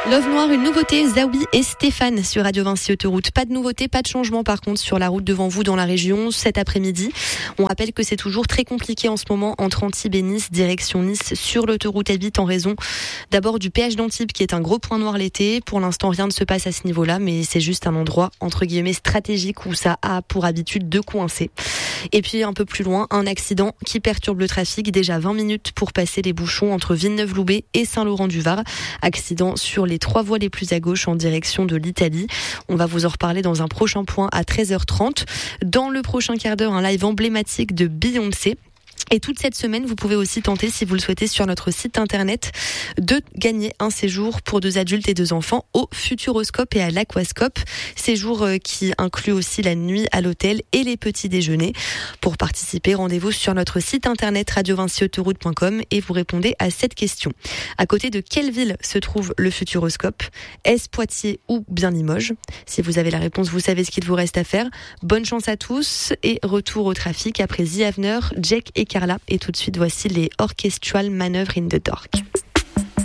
Love Noir, une nouveauté, Zawi et Stéphane sur Radio Vinci Autoroute. Pas de nouveauté, pas de changement par contre sur la route devant vous dans la région cet après-midi. On rappelle que c'est toujours très compliqué en ce moment entre Antibes et Nice, direction Nice sur l'autoroute A8 en raison d'abord du péage d'Antibes qui est un gros point noir l'été. Pour l'instant, rien ne se passe à ce niveau-là, mais c'est juste un endroit entre guillemets stratégique où ça a pour habitude de coincer. Et puis un peu plus loin, un accident qui perturbe le trafic. Déjà 20 minutes pour passer les bouchons entre Villeneuve-Loubet et Saint-Laurent-du-Var. Accident sur les 3 voies les plus à gauche en direction de l'Italie. On va vous en reparler dans un prochain point à 13h30. Dans le prochain quart d'heure, un live emblématique de Beyoncé. Et toute cette semaine, vous pouvez aussi tenter, si vous le souhaitez, sur notre site internet, de gagner un séjour pour 2 adultes et 2 enfants au Futuroscope et à l'Aquascope. Séjour qui inclut aussi la nuit à l'hôtel et les petits déjeuners. Pour participer, rendez-vous sur notre site internet radiovinciautoroute.com et vous répondez à cette question. À côté de quelle ville se trouve le Futuroscope ? Est-ce Poitiers ou bien Limoges ? Si vous avez la réponse, vous savez ce qu'il vous reste à faire. Bonne chance à tous et retour au trafic après The Avener, Jack et Carla. Et tout de suite, voici les Orchestral Manoeuvres in the Dark.